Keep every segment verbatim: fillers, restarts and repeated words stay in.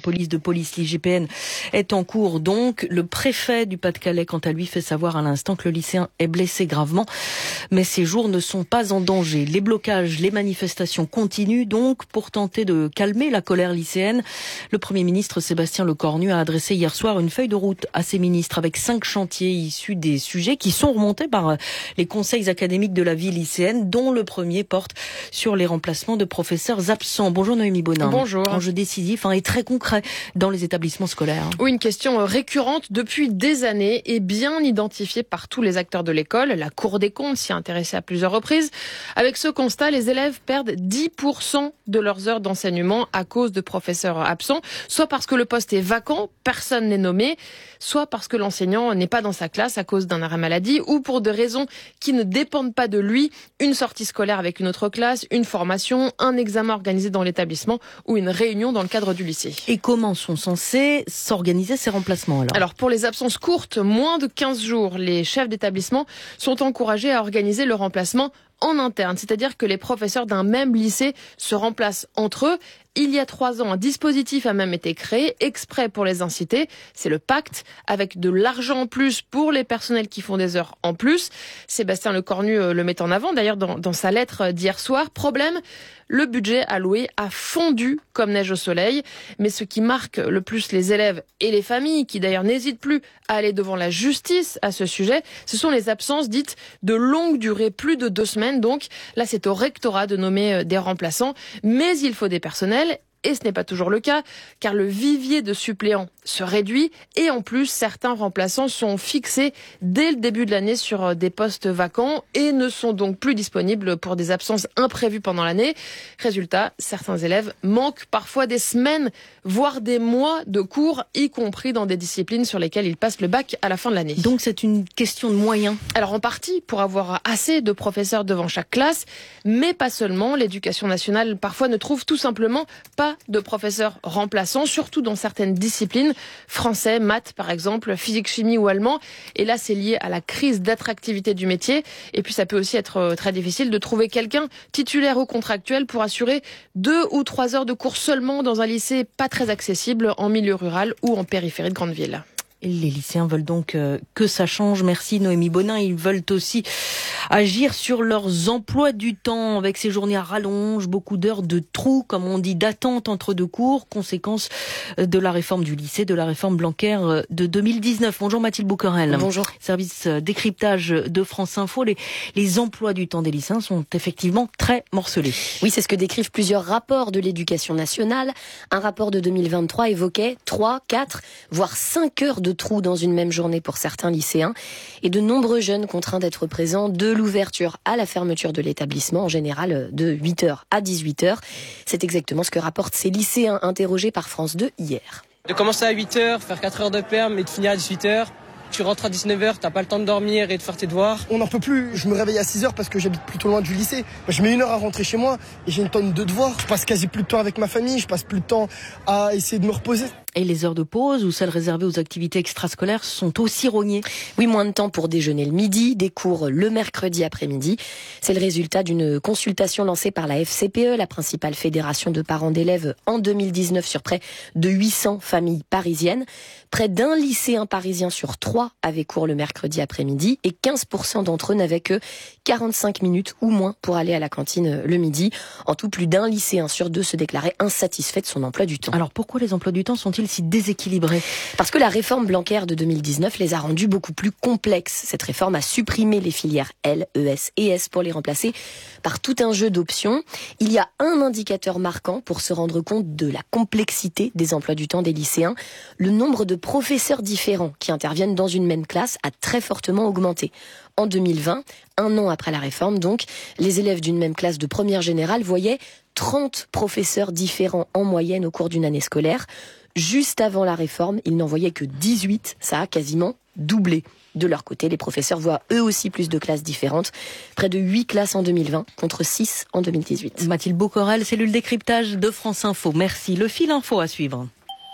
police de police, l'I G P N, est en cours donc. Le préfet du Pas-de-Calais, quant à lui, fait savoir à l'instant que le lycéen est blessé gravement, mais ses jours ne sont pas en danger. Les blocages, les manifestations continuent donc pour tenter de calmer la colère lycéenne. Le Premier ministre Sébastien Lecornu a adressé hier soir une feuille de route à ses ministres avec cinq chantiers issus des sujets qui sont remontés par les conseils académiques de la vie lycéenne, dont le premier porte sur les remplacements de professeurs absents. Bonjour Noémie Bonin. Bonjour. Enjeu décisif hein, et très concret dans les établissements scolaires. Oui, une question récurrente depuis des années et bien identifiée par tous les acteurs de l'école. La Cour des comptes s'y est intéressée à plusieurs reprises. Avec ce constat, les élèves perdent dix pour cent de leurs heures d'enseignement à cause de professeurs absents, soit parce que le poste est vacant, personne n'est nommé, soit parce que l'enseignant n'est pas dans sa classe à cause d'un arrêt maladie ou pour des raisons qui ne dépendent pas de lui, une sortie scolaire avec une autre classe, une formation, un examen organisé dans l'établissement ou une réunion dans le cadre du lycée. Et comment sont censés s'organiser ces remplacements alors ? Alors pour les absences courtes, moins de quinze jours, les chefs d'établissement sont encouragés à organiser le remplacement en interne, c'est-à-dire que les professeurs d'un même lycée se remplacent entre eux. Il y a trois ans, un dispositif a même été créé exprès pour les inciter. C'est le pacte, avec de l'argent en plus pour les personnels qui font des heures en plus. Sébastien Lecornu le met en avant, d'ailleurs, dans, dans sa lettre d'hier soir. Problème, le budget alloué a fondu comme neige au soleil. Mais ce qui marque le plus les élèves et les familles, qui d'ailleurs n'hésitent plus à aller devant la justice à ce sujet, ce sont les absences dites de longue durée, plus de deux semaines. Donc là, c'est au rectorat de nommer des remplaçants. Mais il faut des personnels. Et ce n'est pas toujours le cas, car le vivier de suppléants se réduit et en plus, certains remplaçants sont fixés dès le début de l'année sur des postes vacants et ne sont donc plus disponibles pour des absences imprévues pendant l'année. Résultat, certains élèves manquent parfois des semaines, voire des mois de cours, y compris dans des disciplines sur lesquelles ils passent le bac à la fin de l'année. Donc c'est une question de moyens. Alors en partie pour avoir assez de professeurs devant chaque classe, mais pas seulement. L'éducation nationale parfois ne trouve tout simplement pas de professeurs remplaçants, surtout dans certaines disciplines, français, maths par exemple, physique, chimie ou allemand. Et là, c'est lié à la crise d'attractivité du métier. Et puis, ça peut aussi être très difficile de trouver quelqu'un titulaire ou contractuel pour assurer deux ou trois heures de cours seulement dans un lycée pas très accessible en milieu rural ou en périphérie de grande ville. Et les lycéens veulent donc euh, que ça change. Merci Noémie Bonin. Ils veulent aussi agir sur leurs emplois du temps avec ces journées à rallonge, beaucoup d'heures de trous, comme on dit, d'attente entre deux cours, conséquence de la réforme du lycée, de la réforme Blanquer de deux mille dix-neuf. Bonjour Mathilde Bouquerel. Bonjour. Service décryptage de France Info. Les, les emplois du temps des lycéens sont effectivement très morcelés. Oui, c'est ce que décrivent plusieurs rapports de l'éducation nationale. Un rapport de deux mille vingt-trois évoquait trois, quatre, voire cinq heures de trous dans une même journée pour certains lycéens et de nombreux jeunes contraints d'être présents de l'ouverture à la fermeture de l'établissement, en général de huit heures à dix-huit heures. C'est exactement ce que rapportent ces lycéens interrogés par France deux hier. De commencer à huit heures, faire quatre heures de perm et de finir à dix-huit heures. Tu rentres à dix-neuf heures, t'as pas le temps de dormir et de faire tes devoirs. On n'en peut plus, je me réveille à six heures parce que j'habite plutôt loin du lycée. Je mets une heure à rentrer chez moi et j'ai une tonne de devoirs. Je passe quasi plus de temps avec ma famille, je passe plus de temps à essayer de me reposer. Et les heures de pause ou celles réservées aux activités extrascolaires sont aussi rognées. Oui, moins de temps pour déjeuner le midi, des cours le mercredi après-midi. C'est le résultat d'une consultation lancée par la F C P E, la principale fédération de parents d'élèves, en deux mille dix-neuf sur près de huit cents familles parisiennes. Près d'un lycéen parisien sur trois avait cours le mercredi après-midi et quinze pour cent d'entre eux n'avaient que quarante-cinq minutes ou moins pour aller à la cantine le midi. En tout, plus d'un lycéen sur deux se déclarait insatisfait de son emploi du temps. Alors pourquoi les emplois du temps sont-ils si déséquilibrés ? Parce que la réforme Blanquer de deux mille dix-neuf les a rendus beaucoup plus complexes. Cette réforme a supprimé les filières L, E S et S pour les remplacer par tout un jeu d'options. Il y a un indicateur marquant pour se rendre compte de la complexité des emplois du temps des lycéens. Le nombre de professeurs différents qui interviennent dans une même classe a très fortement augmenté. En deux mille vingt, un an après la réforme donc, les élèves d'une même classe de première générale voyaient trente professeurs différents en moyenne au cours d'une année scolaire. Juste avant la réforme, ils n'en voyaient que dix-huit, ça a quasiment doublé. De leur côté, les professeurs voient eux aussi plus de classes différentes. Près de huit classes en deux mille vingt contre six en deux mille dix-huit. Mathilde Bouquerel, cellule décryptage de France Info. Merci. Le fil info à suivre.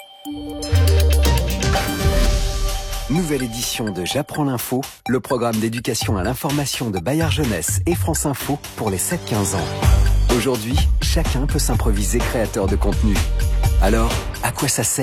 Nouvelle édition de J'apprends l'info, le programme d'éducation à l'information de Bayard Jeunesse et France Info pour les sept quinze ans. Aujourd'hui, chacun peut s'improviser créateur de contenu. Alors, à quoi ça sert ?